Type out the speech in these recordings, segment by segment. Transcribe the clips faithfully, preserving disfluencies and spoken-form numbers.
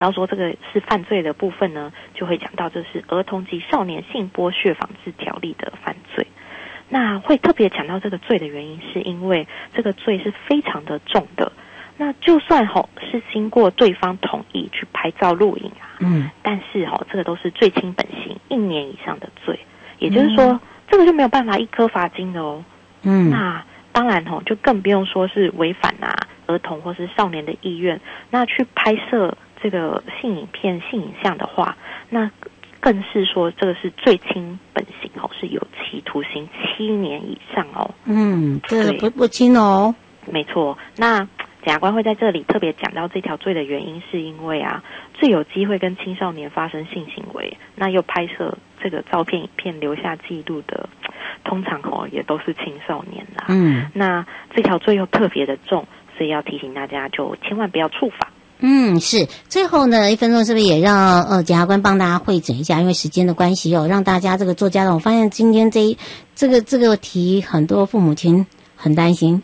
然后说这个是犯罪的部分呢，就会讲到这是儿童及少年性剥削防治条例的犯罪。那会特别讲到这个罪的原因，是因为这个罪是非常的重的。那就算吼是经过对方同意去拍照录影啊，嗯，但是吼这个都是罪轻本刑，一年以上的罪，也就是说、嗯、这个就没有办法一颗罚金的哦。嗯，那当然吼就更不用说是违反啊儿童或是少年的意愿，那去拍摄这个性影片、性影像的话，那更是说这个是罪轻本刑哦，是有期徒刑七年以上哦。 嗯，这个不不轻哦。 没错，那检察官会在这里特别讲到这条罪的原因，是因为啊，最有机会跟青少年发生性行为，那又拍摄这个照片、影片留下记录的，通常哦也都是青少年啦。嗯，那这条罪又特别的重，所以要提醒大家，就千万不要触法。 嗯，是。最后呢，一分钟是不是也让呃检察官帮大家汇整一下？因为时间的关系哦，让大家这个做家长，我发现今天这一这个这个题，很多父母亲很担心。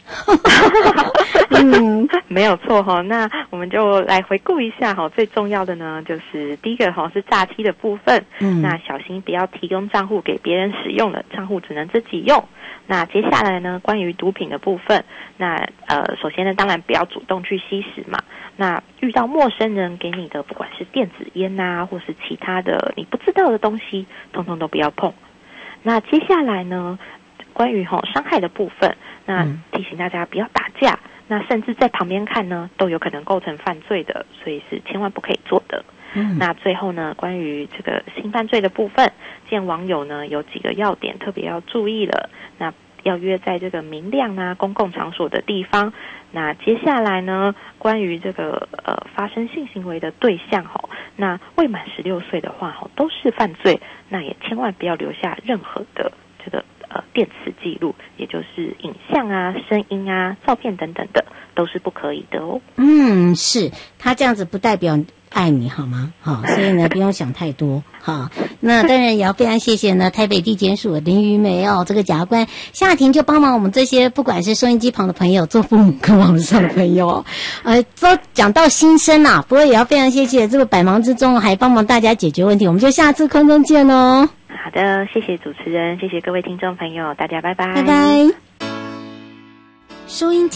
嗯，没有错哈。那我们就来回顾一下哈，最重要的呢，就是第一个哈是诈欺的部分。嗯，那小心不要提供账户给别人使用了，账户只能自己用。那接下来呢，关于毒品的部分，那呃，首先呢，当然不要主动去吸食嘛。那遇到陌生人给你的，不管是电子烟啊，或是其他的你不知道的东西，通通都不要碰。那接下来呢，关于吼伤害的部分，那提醒大家不要打架，那甚至在旁边看呢，都有可能构成犯罪的，所以是千万不可以做的。嗯，那最后呢，关于这个性犯罪的部分，见网友呢有几个要点特别要注意了。那要约在这个明亮啊公共场所的地方。那接下来呢，关于这个呃发生性行为的对象吼，那未满十六岁的话吼都是犯罪，那也千万不要留下任何的这个呃电磁记录，也就是影像啊、声音啊、照片等等的都是不可以的哦。 嗯，是，他这样子不代表爱你好吗？好，所以呢不用想太多。好，那当然也要非常谢谢呢台北地检署林于梅哦，这个检察官夏婷就帮忙我们这些不管是收音机旁的朋友、做父母跟网络上的朋友，呃，都讲到心声啦。不过也要非常谢谢这个百忙之中还帮忙大家解决问题，我们就下次空中见哦。 好的，谢谢主持人，谢谢各位听众朋友，大家拜拜， 拜拜。收音机